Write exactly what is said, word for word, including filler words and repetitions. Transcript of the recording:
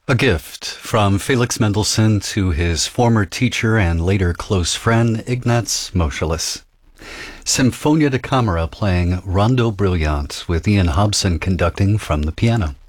A gift from Felix Mendelssohn to his former teacher and later close friend, Ignaz Moscheles. Sinfonia da Camera playing Rondo Brilliant with Ian Hobson conducting from the piano.